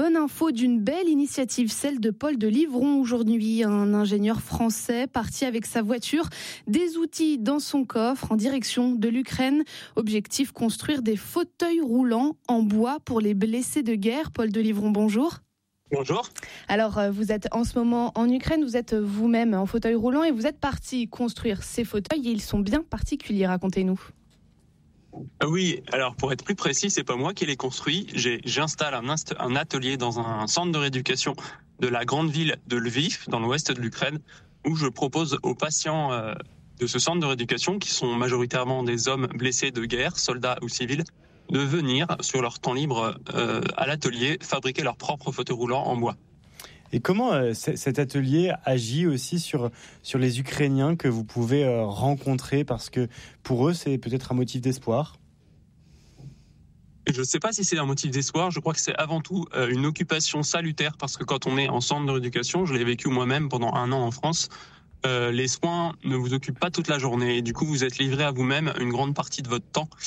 bonne info d'une belle initiative, celle de Paul de Livron aujourd'hui, un ingénieur français parti avec sa voiture, des outils dans son coffre en direction de l'Ukraine. Objectif, construire des fauteuils roulants en bois pour les blessés de guerre. Paul de Livron, bonjour. Bonjour. Alors, vous êtes en ce moment en Ukraine, vous êtes vous-même en fauteuil roulant et vous êtes parti construire ces fauteuils et ils sont bien particuliers, racontez-nous. Oui, alors pour être plus précis, c'est pas moi qui les construis. J'installe un atelier dans un centre de rééducation de la grande ville de Lviv, dans l'ouest de l'Ukraine, où je propose aux patients de ce centre de rééducation, qui sont majoritairement des hommes blessés de guerre, soldats ou civils, de venir, sur leur temps libre, à l'atelier, fabriquer leur propre fauteuil roulant en bois. Et comment cet atelier agit aussi sur les Ukrainiens que vous pouvez rencontrer, parce que pour eux, c'est peut-être un motif d'espoir? Je ne sais pas si c'est un motif d'espoir, je crois que c'est avant tout une occupation salutaire, parce que quand on est en centre de rééducation, je l'ai vécu moi-même pendant 1 an en France, les soins ne vous occupent pas toute la journée, et du coup vous êtes livré à vous-même une grande partie de votre temps.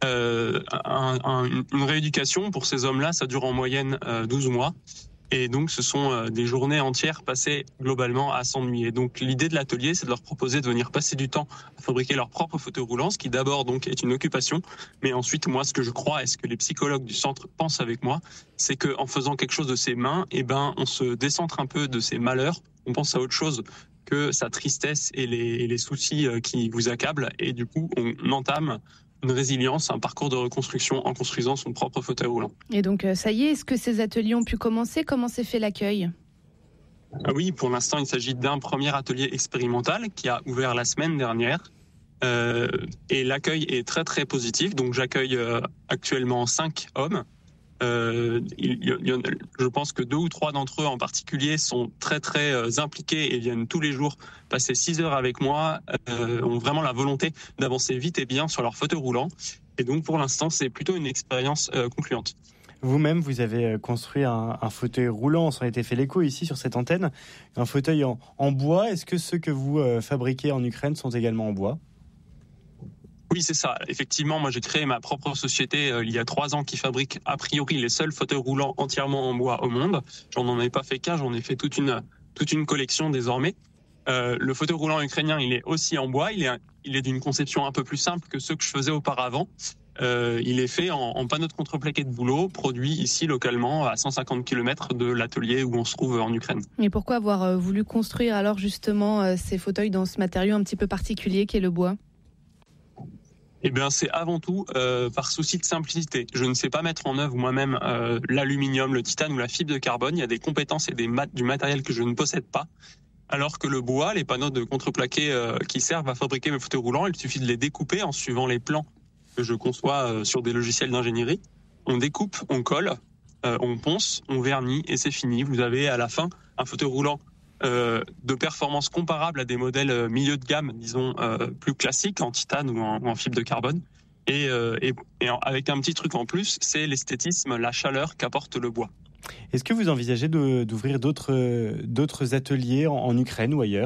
Une rééducation, pour ces hommes-là, ça dure en moyenne 12 mois. Et donc, ce sont des journées entières passées globalement à s'ennuyer. Donc, l'idée de l'atelier, c'est de leur proposer de venir passer du temps à fabriquer leur propre fauteuil roulant, ce qui d'abord donc est une occupation. Mais ensuite, moi, ce que je crois et ce que les psychologues du centre pensent avec moi, c'est qu'en faisant quelque chose de ses mains, on se décentre un peu de ses malheurs. On pense à autre chose que sa tristesse et les soucis qui vous accablent. Et du coup, on entame une résilience, un parcours de reconstruction en construisant son propre fauteuil roulant. Et donc, ça y est, est-ce que ces ateliers ont pu commencer? Comment s'est fait l'accueil? Oui, pour l'instant, il s'agit d'un premier atelier expérimental qui a ouvert la semaine dernière. Et l'accueil est très, très positif. Donc, j'accueille actuellement 5 hommes. Je pense que 2 ou 3 d'entre eux en particulier sont très très impliqués et viennent tous les jours passer 6 heures avec moi, ont vraiment la volonté d'avancer vite et bien sur leur fauteuil roulant. Et donc pour l'instant, c'est plutôt une expérience concluante. Vous-même, vous avez construit un fauteuil roulant, on s'en était fait l'écho ici sur cette antenne, un fauteuil en bois. Est-ce que ceux que vous fabriquez en Ukraine sont également en bois ? Oui, c'est ça. Effectivement, moi j'ai créé ma propre société il y a 3 ans qui fabrique a priori les seuls fauteuils roulants entièrement en bois au monde. J'en ai pas fait qu'un, j'en ai fait toute une collection désormais. Le fauteuil roulant ukrainien, il est aussi en bois. Il est d'une conception un peu plus simple que ceux que je faisais auparavant. Il est fait en panneaux de contreplaqué de bouleau, produit ici localement à 150 km de l'atelier où on se trouve en Ukraine. Et pourquoi avoir voulu construire alors justement ces fauteuils dans ce matériau un petit peu particulier qu'est le bois ? Eh bien, c'est avant tout par souci de simplicité. Je ne sais pas mettre en œuvre moi-même l'aluminium, le titane ou la fibre de carbone. Il y a des compétences et du matériel que je ne possède pas. Alors que le bois, les panneaux de contreplaqué qui servent à fabriquer mes fauteuils roulants, il suffit de les découper en suivant les plans que je conçois sur des logiciels d'ingénierie. On découpe, on colle, on ponce, on vernit et c'est fini. Vous avez à la fin un fauteuil roulant de performance comparable à des modèles milieu de gamme, disons plus classiques en titane ou en fibre de carbone. Et avec un petit truc en plus, c'est l'esthétisme, la chaleur qu'apporte le bois. Est-ce que vous envisagez d'ouvrir d'autres ateliers en Ukraine ou ailleurs ?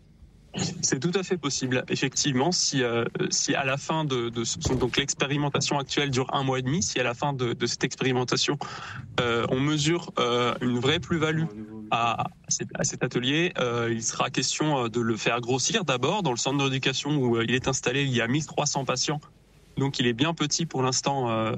C'est tout à fait possible. Effectivement, si à la fin donc l'expérimentation actuelle dure 1 mois et demi, si à la fin de cette expérimentation on mesure une vraie plus-value à cet atelier, il sera question de le faire grossir d'abord dans le centre de rééducation où il est installé. Il y a 1300 patients. Donc il est bien petit pour l'instant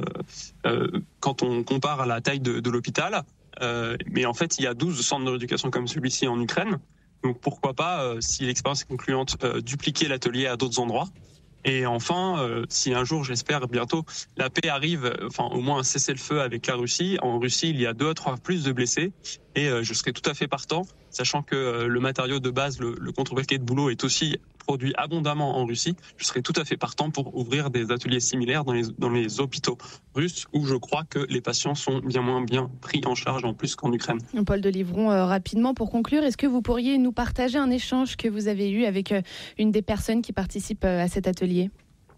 quand on compare à la taille de l'hôpital. Mais en fait, il y a 12 centres de rééducation comme celui-ci en Ukraine. Donc pourquoi pas, si l'expérience est concluante, dupliquer l'atelier à d'autres endroits. Et enfin, si un jour, j'espère bientôt, la paix arrive, enfin au moins un cessez-le-feu avec la Russie. En Russie, il y a 2 à 3 fois plus de blessés. Et je serai tout à fait partant, sachant que le matériau de base, le contreplaqué de bouleau, est aussi produit abondamment en Russie. Je serai tout à fait partant pour ouvrir des ateliers similaires dans les hôpitaux russes, où je crois que les patients sont bien moins bien pris en charge en plus qu'en Ukraine. Paul de Livron, rapidement pour conclure, est-ce que vous pourriez nous partager un échange que vous avez eu avec une des personnes qui participent à cet atelier ?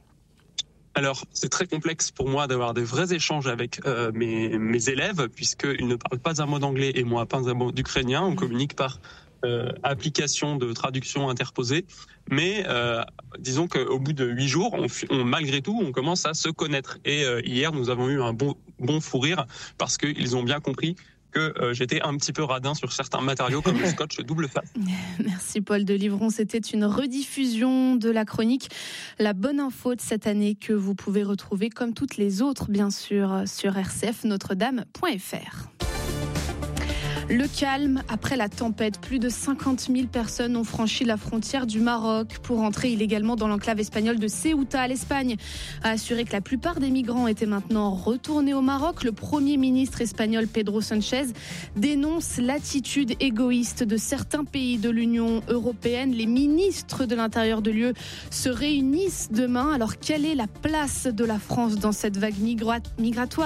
Alors, c'est très complexe pour moi d'avoir des vrais échanges avec mes élèves, puisqu'ils ne parlent pas un mot d'anglais et moi pas un mot d'ukrainien. On communique par application de traduction interposée. Mais disons qu'au bout de 8 jours, malgré tout, on commence à se connaître. Et hier, nous avons eu un bon fou rire parce qu'ils ont bien compris que j'étais un petit peu radin sur certains matériaux comme le scotch double face. Merci Paul Delivron. C'était une rediffusion de la chronique La Bonne Info de cette année que vous pouvez retrouver comme toutes les autres, bien sûr, sur rcfnotredame.fr. Le calme après la tempête. Plus de 50 000 personnes ont franchi la frontière du Maroc pour entrer illégalement dans l'enclave espagnole de Ceuta. L'Espagne a assuré que la plupart des migrants étaient maintenant retournés au Maroc. Le Premier ministre espagnol Pedro Sánchez dénonce l'attitude égoïste de certains pays de l'Union européenne. Les ministres de l'Intérieur de l'UE se réunissent demain. Alors, quelle est la place de la France dans cette vague migratoire ?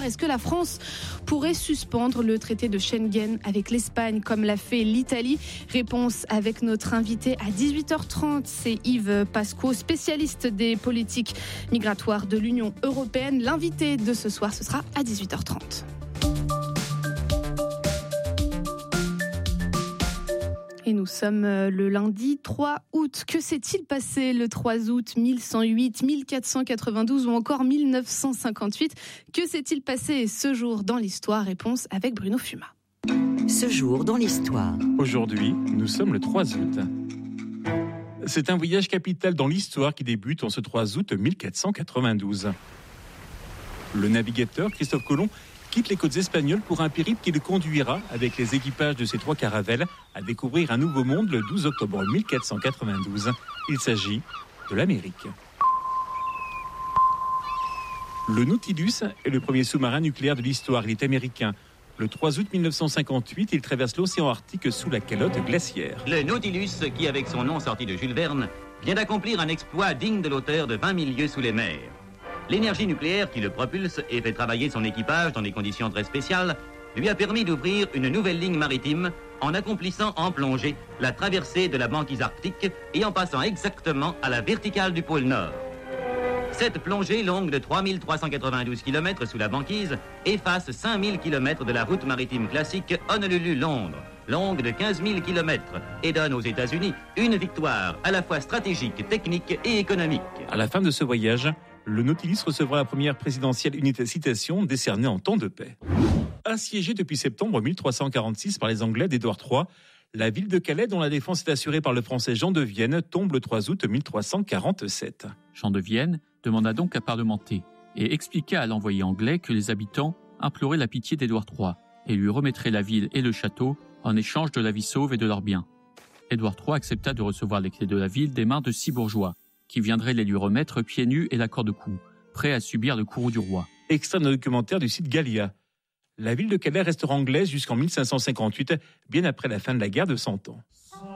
Est-ce que la France pourrait suspendre le traité de Schengen avec l'Espagne comme l'a fait l'Italie? Réponse avec notre invité à 18h30, c'est Yves Pasco, spécialiste des politiques migratoires de l'Union européenne. L'invité de ce soir, ce sera à 18h30. Et nous sommes le lundi 3 août. Que s'est-il passé le 3 août 1108, 1492 ou encore 1958 ? Que s'est-il passé ce jour dans l'histoire ? Réponse avec Bruno Fuma. Ce jour dans l'histoire. Aujourd'hui, nous sommes le 3 août. C'est un voyage capital dans l'histoire qui débute en ce 3 août 1492. Le navigateur Christophe Colomb quitte les côtes espagnoles pour un périple qui le conduira, avec les équipages de ses 3 caravelles, à découvrir un nouveau monde le 12 octobre 1492. Il s'agit de l'Amérique. Le Nautilus est le premier sous-marin nucléaire de l'histoire. Il est américain. Le 3 août 1958, il traverse l'océan Arctique sous la calotte glaciaire. Le Nautilus, qui avec son nom sorti de Jules Verne, vient d'accomplir un exploit digne de l'auteur de 20 000 lieues sous les mers. L'énergie nucléaire qui le propulse et fait travailler son équipage dans des conditions très spéciales lui a permis d'ouvrir une nouvelle ligne maritime en accomplissant en plongée la traversée de la banquise arctique et en passant exactement à la verticale du pôle Nord. Cette plongée longue de 3392 km sous la banquise efface 5000 km de la route maritime classique Honolulu-Londres, longue de 15 000 km, et donne aux États-Unis une victoire à la fois stratégique, technique et économique. À la fin de ce voyage, le Nautilus recevra la première présidentielle unité citation décernée en temps de paix. Assiégée depuis septembre 1346 par les Anglais d'Édouard III, la ville de Calais, dont la défense est assurée par le français Jean de Vienne, tombe le 3 août 1347. Jean de Vienne demanda donc à parlementer et expliqua à l'envoyé anglais que les habitants imploraient la pitié d'Édouard III et lui remettraient la ville et le château en échange de la vie sauve et de leurs biens. Édouard III accepta de recevoir les clés de la ville des mains de 6 bourgeois, qui viendraient les lui remettre pieds nus et la corde au cou, prêts à subir le courroux du roi. Extrait d'un documentaire du site Gallia. La ville de Calais restera anglaise jusqu'en 1558, bien après la fin de la guerre de 100 ans.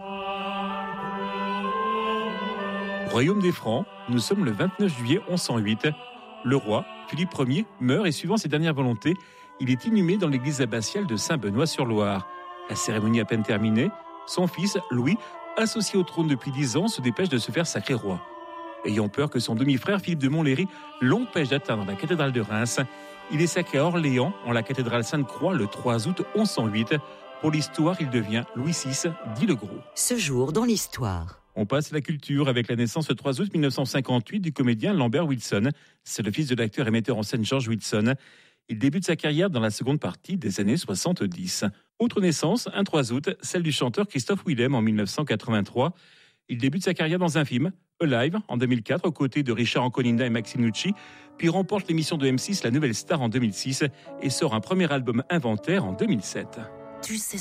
Royaume des Francs, nous sommes le 29 juillet 1108. Le roi, Philippe Ier, meurt et suivant ses dernières volontés, il est inhumé dans l'église abbatiale de Saint-Benoît-sur-Loire. La cérémonie à peine terminée, son fils, Louis, associé au trône depuis 10 ans, se dépêche de se faire sacrer roi. Ayant peur que son demi-frère Philippe de Montlhéry l'empêche d'atteindre la cathédrale de Reims, il est sacré à Orléans, en la cathédrale Sainte-Croix, le 3 août 1108. Pour l'histoire, il devient Louis VI, dit le Gros. Ce jour dans l'histoire. On passe à la culture avec la naissance le 3 août 1958 du comédien Lambert Wilson. C'est le fils de l'acteur et metteur en scène George Wilson. Il débute sa carrière dans la seconde partie des années 70. Autre naissance, un 3 août, celle du chanteur Christophe Willem en 1983. Il débute sa carrière dans un film, Alive, en 2004, aux côtés de Richard Anconina et Maxime Nucci, puis remporte l'émission de M6 La Nouvelle Star en 2006 et sort un premier album Inventaire en 2007. Tu sais